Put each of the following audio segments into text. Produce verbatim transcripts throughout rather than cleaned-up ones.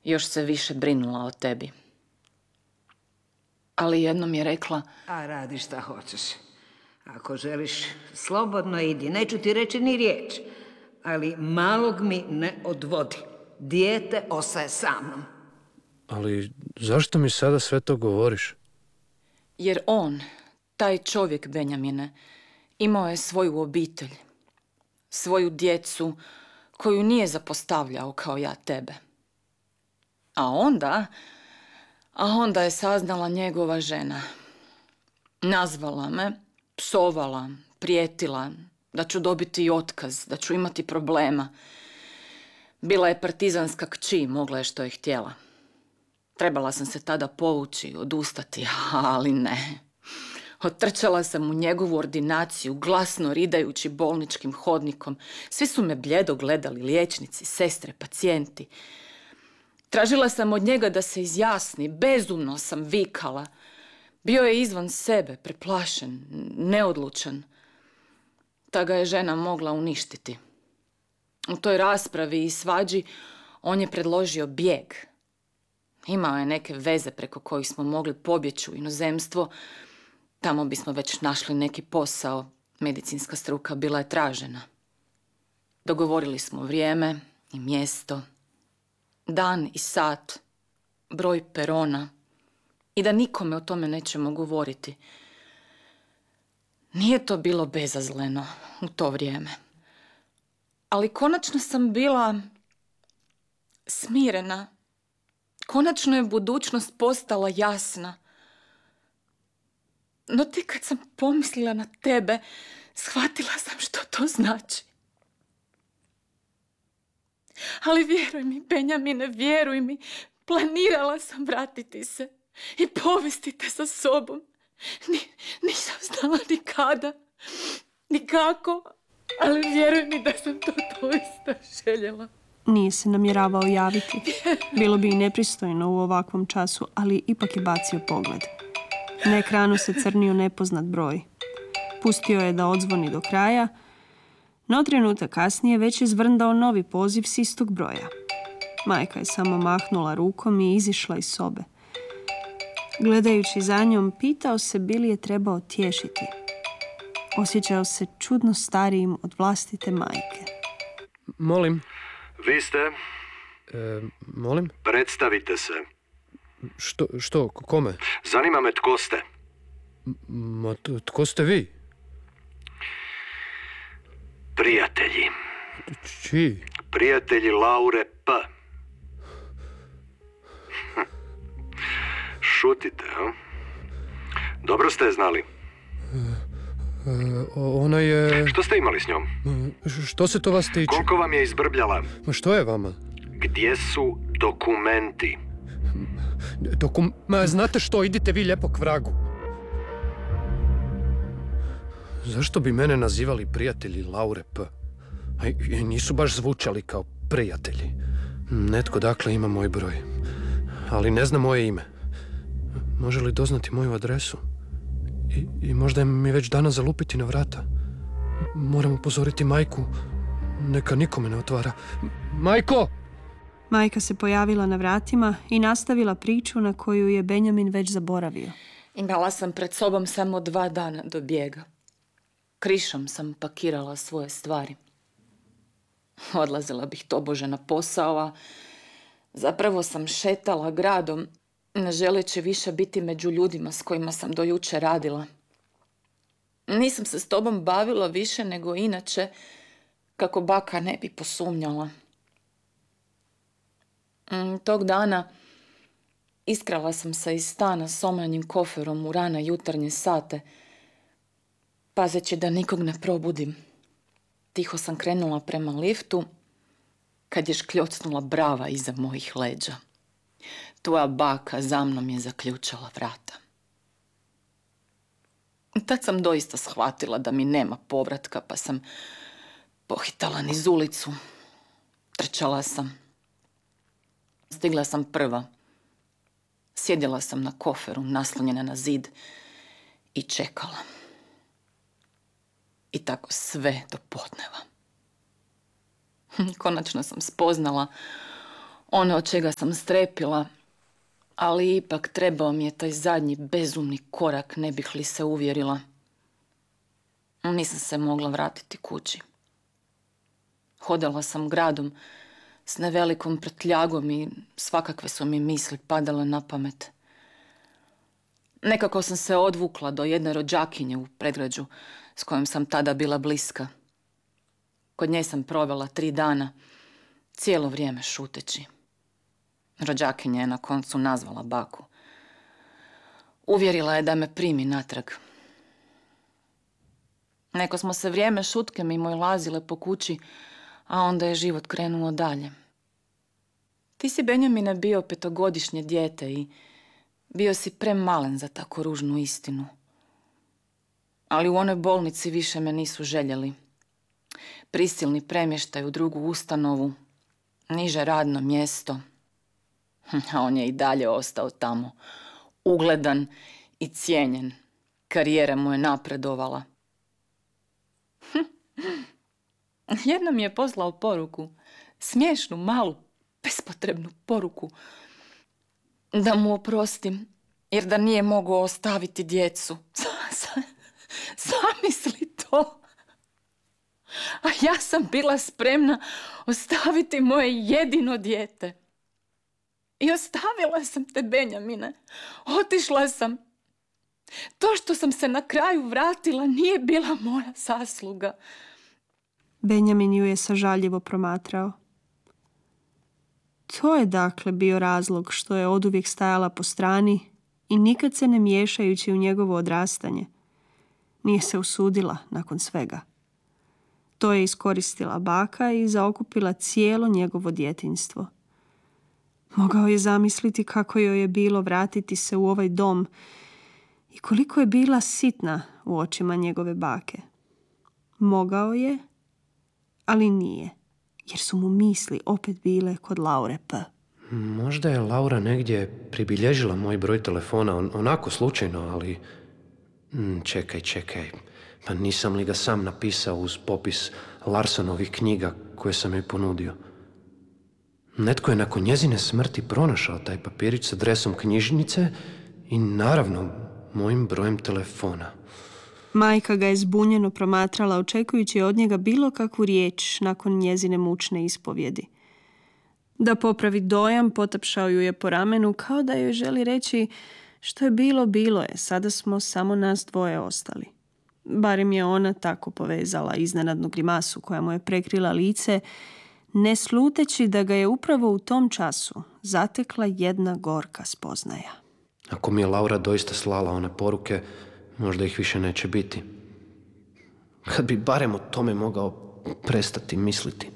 još se više brinula o tebi. Ali jednom je rekla... A radi šta hoćeš. Ako želiš, slobodno idi. Neću ti reći ni riječ. Ali malog mi ne odvodi. Dijete ostaje sa mnom. Ali zašto mi sada sve to govoriš? Jer on, taj čovjek Benjamine, imao je svoju obitelj. Svoju djecu koju nije zapostavljao kao ja tebe. A onda... A onda je saznala njegova žena. Nazvala me, psovala, prijetila da ću dobiti otkaz, da ću imati problema. Bila je partizanska kći, mogla je što je htjela. Trebala sam se tada povući, odustati, ali ne. Otrčala sam u njegovu ordinaciju, glasno ridajući bolničkim hodnikom. Svi su me bljedo gledali, liječnici, sestre, pacijenti. Tražila sam od njega da se izjasni, bezumno sam vikala. Bio je izvan sebe, preplašen, neodlučan. Ta ga je žena mogla uništiti. U toj raspravi i svađi on je predložio bijeg. Imao je neke veze preko kojih smo mogli pobjeći u inozemstvo. Tamo bismo već našli neki posao. Medicinska struka bila je tražena. Dogovorili smo vrijeme i mjesto, dan i sat, broj perona i da nikome o tome nećemo govoriti. Nije to bilo bezazleno u to vrijeme. Ali konačno sam bila smirena. Konačno je budućnost postala jasna. No tek kad sam pomislila na tebe, shvatila sam što to znači. Ali vjeruj mi, Benjamine, vjeruj mi, planirala sam vratiti se i povesti te sa sobom. Ni, nisam znala ni kada, ni kako, ali vjeruj mi da sam to doista željela. Nije se namjeravao javiti. Bilo bi i nepristojno u ovakvom času, ali ipak je bacio pogled. Na ekranu se crnio nepoznat broj. Pustio je da odzvoni do kraja, no trenutak kasnije već je zvrndao novi poziv s istog broja. Majka je samo mahnula rukom i izišla iz sobe. Gledajući za njom, pitao se bi li je trebao tješiti. Osjećao se čudno starijim od vlastite majke. Molim. Vi ste? E, molim? Predstavite se. Što, što, kome? Zanima me tko ste. Ma, t- tko ste vi? Prijatelji. Čiji? Prijatelji Laure P. Šutite, a? Dobro ste je znali. E, ona je... Što ste imali s njom? Što se to vas tiče? Koliko vam je izbrbljala? Ma što je vama? Gdje su dokumenti? Dokum... Ma znate što, idite vi lijepo k vragu. Zašto bi mene nazivali prijatelji Laure P? A i nisu baš zvučali kao prijatelji. Netko dakle ima moj broj, ali ne zna moje ime. Može li doznati moju adresu? I, i možda mi već danas zalupiti na vrata. Moram upozoriti majku. Neka nikome ne otvara. Majko! Majka se pojavila na vratima i nastavila priču na koju je Benjamin već zaboravio. Imala sam pred sobom samo dva dana do bijega. Krišom sam pakirala svoje stvari. Odlazila bih tobože na posao, a zapravo sam šetala gradom, ne želeći više biti među ljudima s kojima sam do jučer radila. Nisam se s tobom bavila više nego inače, kako baka ne bi posumnjala. Tog dana iskrala sam se iz stana s omranjim koferom u rane jutarnje sate, pazeći da nikog ne probudim. Tiho sam krenula prema liftu, kad je škljocnula brava iza mojih leđa. Tvoja baka za mnom je zaključala vrata. Tad sam doista shvatila da mi nema povratka, pa sam pohitala niz ulicu. Trčala sam. Stigla sam prva. Sjedila sam na koferu, naslonjena na zid i čekala. I tako sve do podneva. Konačno sam spoznala Ono od čega sam strepila, ali ipak trebao mi je taj zadnji bezumni korak, ne bih li se uvjerila. Nisam se mogla vratiti kući. Hodala sam gradom s nevelikom prtljagom i svakakve su mi misli padale na pamet. Nekako sam se odvukla do jedne rođakinje u predgrađu s kojom sam tada bila bliska. Kod nje sam provela tri dana, cijelo vrijeme šuteći. Rođakinja je na koncu nazvala baku. Uvjerila je da me primi natrag. Neko smo se vrijeme šutke mimo ilazile po kući, a onda je život krenuo dalje. Ti si, Benjamine, bio petogodišnje dijete i bio si premalen za tako ružnu istinu. Ali u onoj bolnici više me nisu željeli. Prisilni premještaj u drugu ustanovu, niže radno mjesto. A on je i dalje ostao tamo, ugledan i cijenjen. Karijera mu je napredovala. Jednom mi je poslao poruku, smiješnu, malu, bespotrebnu poruku, da mu oprostim, jer da nije mogao ostaviti djecu. Zamisli to. A ja sam bila spremna ostaviti moje jedino dijete. I ostavila sam te, Benjamine. Otišla sam. To što sam se na kraju vratila nije bila moja zasluga. Benjamin ju je sažaljivo promatrao. To je dakle bio razlog što je oduvijek stajala po strani i nikad se ne miješajući u njegovo odrastanje. Nije se usudila nakon svega. To je iskoristila baka i zaokupila cijelo njegovo djetinjstvo. Mogao je zamisliti kako joj je bilo vratiti se u ovaj dom i koliko je bila sitna u očima njegove bake. Mogao je, ali nije, jer su mu misli opet bile kod Laure P. Možda je Laura negdje pribilježila moj broj telefona, on, onako slučajno, ali... Mm, čekaj, čekaj, pa nisam li ga sam napisao uz popis Larsonovih knjiga koje sam joj ponudio? Netko je nakon njezine smrti pronašao taj papirić s adresom knjižnice i naravno mojim brojem telefona. Majka ga je zbunjeno promatrala, očekujući od njega bilo kakvu riječ nakon njezine mučne ispovjedi. Da popravi dojam, potapšao ju je po ramenu kao da joj želi reći što je bilo, bilo je, sada smo samo nas dvoje ostali. Barem je ona tako povezala iznenadnu grimasu koja mu je prekrila lice, ne sluteći da ga je upravo u tom času zatekla jedna gorka spoznaja. Ako mi je Laura doista slala one poruke, možda ih više neće biti. Kad bi barem o tome mogao prestati misliti.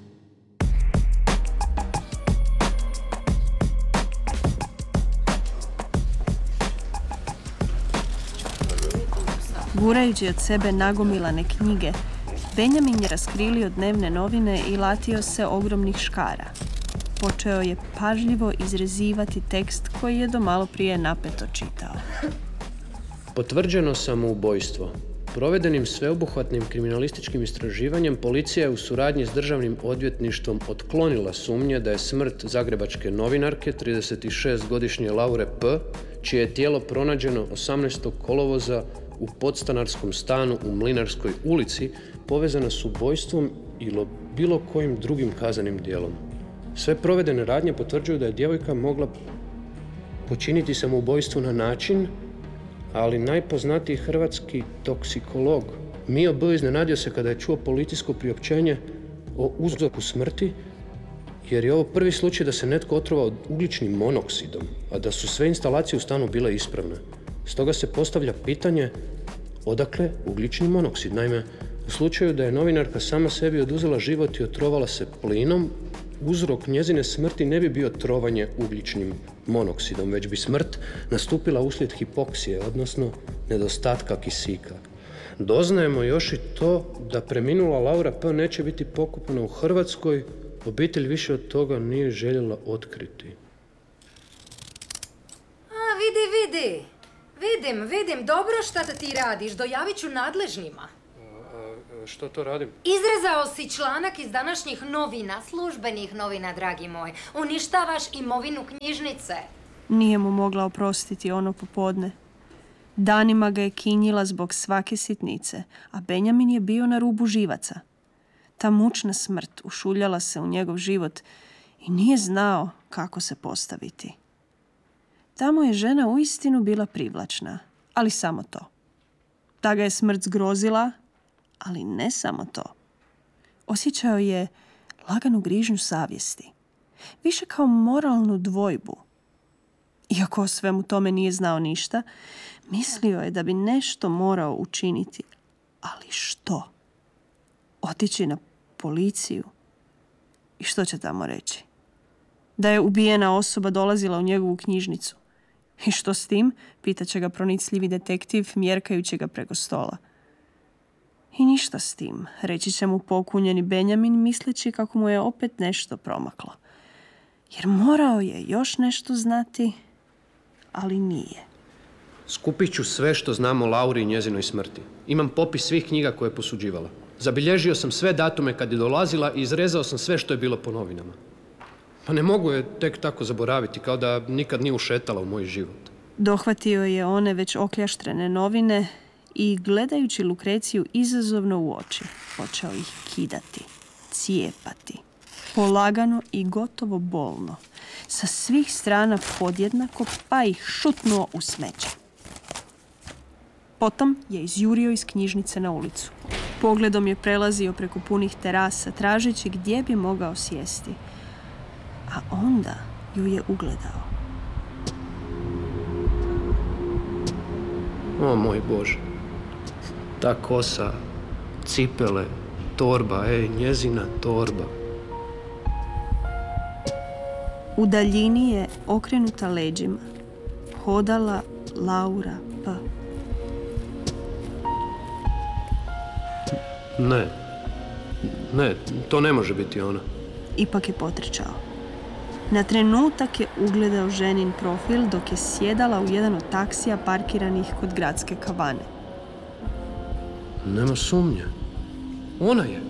Gurajući od sebe nagomilane knjige, Benjamin je raskrilio dnevne novine i latio se ogromnih škara. Počeo je pažljivo izrezivati tekst koji je do malo prije napeto čitao. Potvrđeno samoubojstvo. Provedenim sveobuhvatnim kriminalističkim istraživanjem policija je u suradnji s državnim odvjetništvom otklonila sumnje da je smrt zagrebačke novinarke tridesetšestgodišnje Laure P., čije je tijelo pronađeno osamnaestog kolovoza u podstanarskom stanu u Mlinarskoj ulici, povezana s ubojstvom ili bilo kojim drugim kaznenim djelom. Sve provedene radnje potvrđuju da je djevojka mogla počiniti samoubojstvo na način, ali najpoznatiji hrvatski toksikolog Mio B. iznenadio se kada je čuo policijsko priopćenje o uzroku smrti, jer je ovo prvi slučaj da se netko otrovao ugljičnim monoksidom, a da su sve instalacije u stanu bile ispravne. Stoga se postavlja pitanje odakle ugljični monoksid. Naime, u slučaju da je novinarka sama sebi oduzela život i otrovala se plinom, uzrok njezine smrti ne bi bio trovanje ugljičnim monoksidom, već bi smrt nastupila uslijed hipoksije, odnosno nedostatka kisika. Doznajemo još i to da preminula Laura P. neće biti pokopana u Hrvatskoj, obitelj više od toga nije željela otkriti. A, vidi, vidi. Vidim, vidim. Dobro šta da ti radiš. Dojavit ću nadležnima. Što to radim? Izrezao si članak iz današnjih novina, službenih novina, dragi moj. Uništavaš imovinu knjižnice. Nije mu mogla oprostiti ono popodne. Danima ga je kinjila zbog svake sitnice, a Benjamin je bio na rubu živaca. Ta mučna smrt ušuljala se u njegov život i nije znao kako se postaviti. Tamo je žena uistinu bila privlačna, ali samo to. Ta ga je smrt zgrozila, ali ne samo to. Osjećao je laganu grižnju savjesti, više kao moralnu dvojbu. Iako o svemu tome nije znao ništa, mislio je da bi nešto morao učiniti. Ali što? Otići na policiju? I što će tamo reći? Da je ubijena osoba dolazila u njegovu knjižnicu. I što s tim? Pitaće ga pronicljivi detektiv, mjerkajući ga preko stola. I ništa s tim, reći će mu pokunjeni Benjamin, misleći kako mu je opet nešto promaklo. Jer morao je još nešto znati, ali nije. Skupit ću sve što znam o Lauri i njezinoj smrti. Imam popis svih knjiga koje je posuđivala. Zabilježio sam sve datume kad je dolazila i izrezao sam sve što je bilo po novinama. Pa ne mogu je tek tako zaboraviti, kao da nikad nije ušetala u moj život. Dohvatio je one već okljaštrene novine i gledajući Lukreciju izazovno u oči, počeo ih kidati, cijepati. Polagano i gotovo bolno. Sa svih strana podjednako, pa ih šutnuo u smeće. Potom je izjurio iz knjižnice na ulicu. Pogledom je prelazio preko punih terasa, tražeći gdje bi mogao sjesti. A onda ju je ugledao. O moj Bože. Ta kosa, cipele, torba, ej, njezina torba. U daljini je, okrenuta leđima, hodala Laura P. Ne. Ne, to ne može biti ona. Ipak je potrčao. Na trenutak je ugledao ženin profil dok je sjedala u jedan od taksija parkiranih kod gradske kavane. Nema sumnje. Ona je.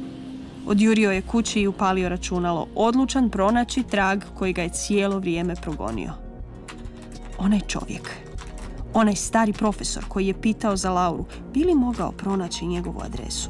Odjurio je kući i upalio računalo, odlučan pronaći trag koji ga je cijelo vrijeme progonio. Onaj čovjek, onaj stari profesor koji je pitao za Lauru, bi li mogao pronaći njegovu adresu?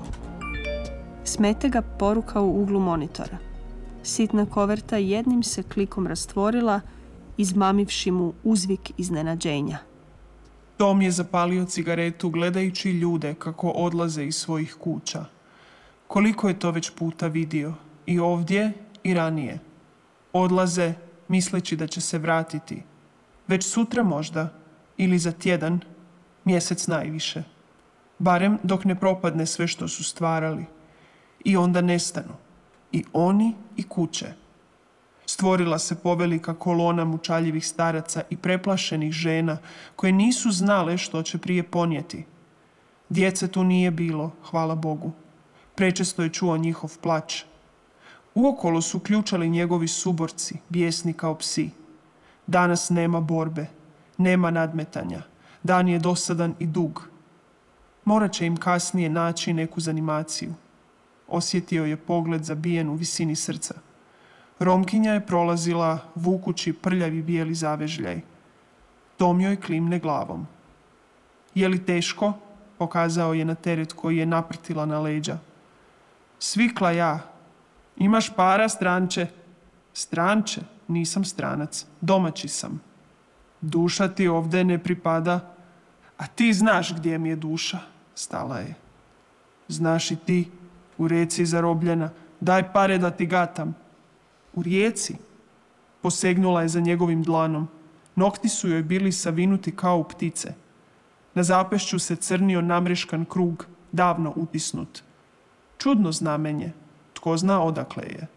Smete ga poruka u uglu monitora. Sitna koverta jednim se klikom rastvorila, izmamivši mu uzvik iznenađenja. Tom je zapalio cigaretu gledajući ljude kako odlaze iz svojih kuća. Koliko je to već puta vidio, i ovdje i ranije. Odlaze misleći da će se vratiti. Već sutra možda, ili za tjedan, mjesec najviše. Barem dok ne propadne sve što su stvarali. I onda nestanu. I oni i kuće. Stvorila se povelika kolona mučaljivih staraca i preplašenih žena koje nisu znale što će prije ponijeti. Djece tu nije bilo, hvala Bogu. Prečesto je čuo njihov plać. Uokolo su ključali njegovi suborci, bijesni kao psi. Danas nema borbe, nema nadmetanja. Dan je dosadan i dug. Morat će im kasnije naći neku zanimaciju. Osjetio je pogled zabijen u visini srca. Romkinja je prolazila vukući prljavi bijeli zavežljaj. Tom joj klimne glavom. Je li teško? Pokazao je na teret koji je naprtila na leđa. Svikla ja. Imaš para, stranče? Stranče? Nisam stranac. Domaći sam. Duša ti ovdje ne pripada. A ti znaš gdje mi je duša. Stala je. Znaš i ti, u rijeci zarobljena. Daj pare da ti gatam. U rijeci? Posegnula je za njegovim dlanom. Nokti su joj bili savinuti kao u ptice. Na zapešću se crnio namreškan krug, davno utisnut. Čudno znamenje. Tko zna odakle je.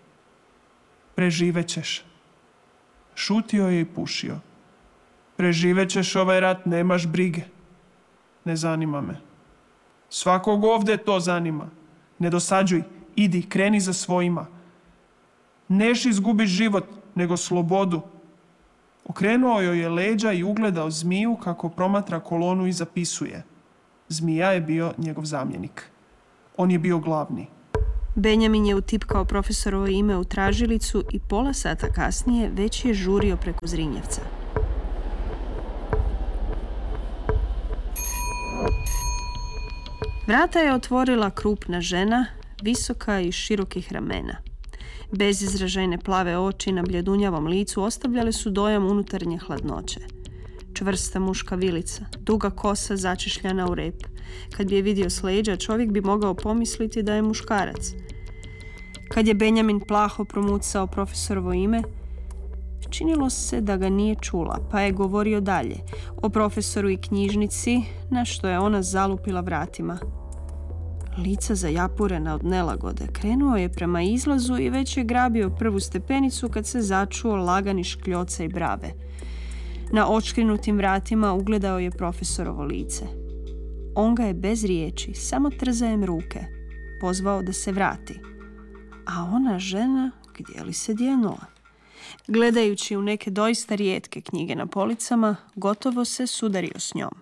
Preživećeš. Šutio je i pušio. Preživećeš ovaj rat, nemaš brige. Ne zanima me. Svakog ovdje to zanima. Ne dosađuj, idi, kreni za svojima. Neš izgubiš život, nego slobodu. Okrenuo joj je leđa i ugledao zmiju kako promatra kolonu i zapisuje. Zmija je bio njegov zamjenik. On je bio glavni. Benjamin je utipkao profesorovo ime u tražilicu i pola sata kasnije već je žurio preko Zrinjevca. Vrata je otvorila krupna žena, visoka i širokih ramena. Bezizražajne plave oči na bljedunjavom licu ostavljale su dojam unutarnje hladnoće. Čvrsta muška vilica, duga kosa začešljana u rep. Kad bi je vidio s leđa, čovjek bi mogao pomisliti da je muškarac. Kad je Benjamin plaho promucao profesorovo ime, činilo se da ga nije čula, pa je govorio dalje o profesoru i knjižnici, na što je ona zalupila vratima. Lica zajapurena od nelagode, krenuo je prema izlazu i već je grabio prvu stepenicu kad se začuo lagani škljoca i brave. Na odškrinutim vratima ugledao je profesorovo lice. On ga je bez riječi, samo trzajem ruke, pozvao da se vrati. A ona žena, gdje li se djenula? Gledajući u neke doista rijetke knjige na policama, gotovo se sudario s njom.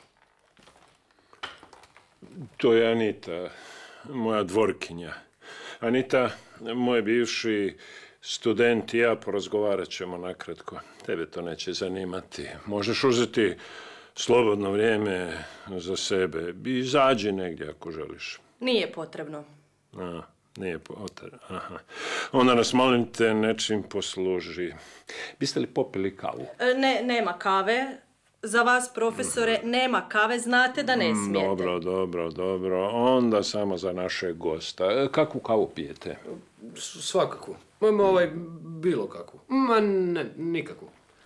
To je Anita, moja dvorkinja. Anita, moj bivši student i ja porazgovarat ćemo nakratko. Tebe to neće zanimati. Možeš uzeti slobodno vrijeme za sebe. Izađi negdje ako želiš. Nije potrebno. A, nije potrebno. Aha. Onda nas, molim te, nečim posluži. Biste li popili kavu? E, ne, nema kave. Za vas, profesore, nema kave, znate da ne smijete. Dobro, dobro, dobro. Onda samo za našeg gosta. Kakvu kavu pijete? Svakakvu. Ma ovaj, bilo kakvu. Ma ne, nikakvu.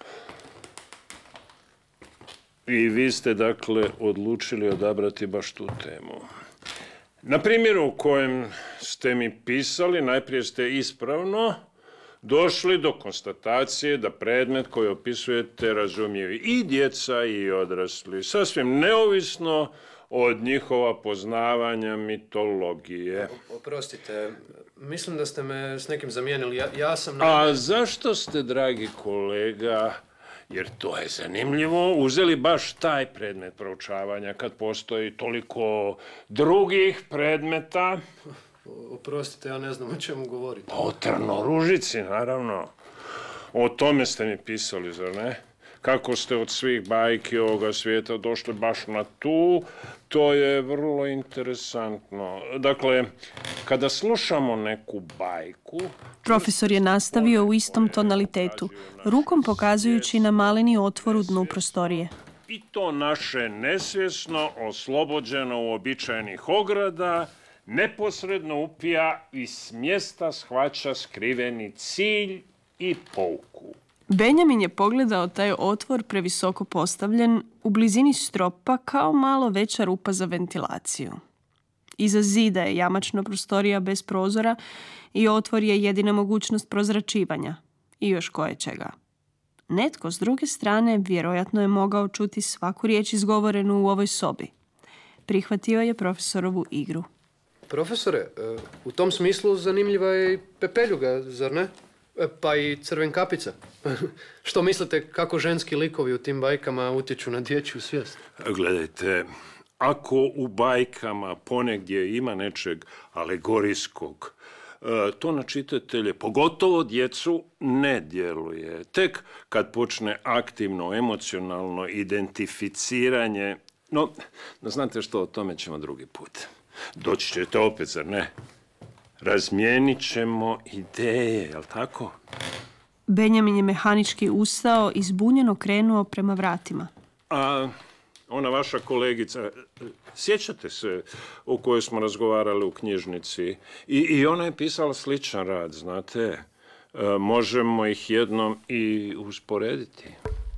I vi ste, dakle, odlučili odabrati baš tu temu. Na primjeru u kojem ste mi pisali, najprije ste ispravno došli do konstatacije da predmet koji opisujete razumiju i djeca i odrasli, sasvim neovisno od njihova poznavanja mitologije. Oprostite, mislim da ste me s nekim zamijenili. Ja, ja sam... A zašto ste, dragi kolega, jer to je zanimljivo, uzeli baš taj predmet proučavanja kad postoji toliko drugih predmeta? Oprostite, ja ne znam o čemu govorite. O Trnoružici, naravno. O tome ste mi pisali, zar ne? Kako ste od svih bajki ovoga svijeta došli baš na tu, to je vrlo interesantno. Dakle, kada slušamo neku bajku... Profesor je nastavio u istom tonalitetu, rukom pokazujući na maleni otvor u dnu prostorije. I to naše nesvjesno, oslobođeno uobičajenih ograda, neposredno upija i s mjesta shvaća skriveni cilj i pouku. Benjamin je pogledao taj otvor previsoko postavljen, u blizini stropa kao malo veća rupa za ventilaciju. Iza zida je jamačna prostorija bez prozora i otvor je jedina mogućnost prozračivanja i još koječega. Netko s druge strane vjerojatno je mogao čuti svaku riječ izgovorenu u ovoj sobi. Prihvatio je profesorovu igru. Profesore, u tom smislu zanimljiva je i pepeljuga, zar ne? Pa i crvenkapica. Što mislite kako ženski likovi u tim bajkama utječu na dječju svijest? Gledajte, ako u bajkama ponegdje ima nečeg alegorijskog, to na čitatelje, pogotovo djecu, ne djeluje. Tek kad počne aktivno, emocionalno identificiranje, no, znate što, o tome ćemo drugi put. Doći ćete opet, zar ne? Razmijenit ćemo ideje, jel tako? Benjamin je mehanički ustao i zbunjeno krenuo prema vratima. A ona vaša kolegica, sjećate se o kojoj smo razgovarali u knjižnici? I, i ona je pisala sličan rad, znate? E, možemo ih jednom i usporediti.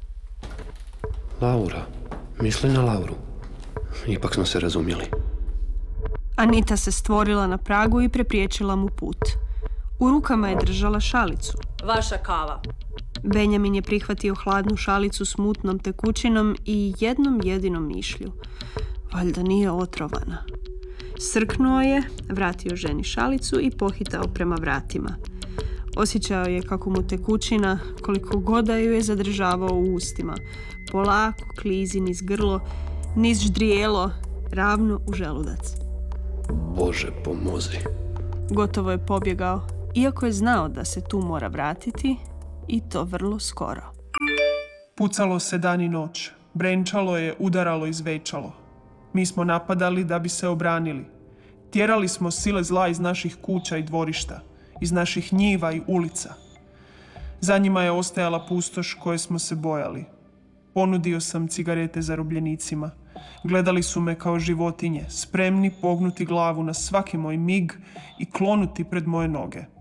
Laura. Misli na Lauru. Ipak smo se razumjeli. Anita se stvorila na pragu i prepriječila mu put. U rukama je držala šalicu. Vaša kava. Benjamin je prihvatio hladnu šalicu s mutnom tekućinom i jednom jedinom mišlju. Valjda nije otrovana. Srknuo je, vratio ženi šalicu i pohitao prema vratima. Osjećao je kako mu tekućina, koliko god da ju je zadržavao u ustima, polako klizi niz grlo, niz ždrijelo, ravno u želudac. Bože, pomozi. Gotovo je pobjegao, iako je znao da se tu mora vratiti i to vrlo skoro. Pucalo se dan i noć. Brenčalo je, udaralo i zvečalo. Mi smo napadali da bi se obranili. Tjerali smo sile zla iz naših kuća i dvorišta, iz naših njiva i ulica. Za njima je ostajala pustoš koje smo se bojali. Ponudio sam cigarete zarobljenicima. Gledali su me kao životinje, spremni pognuti glavu na svaki moj mig i klonuti pred moje noge.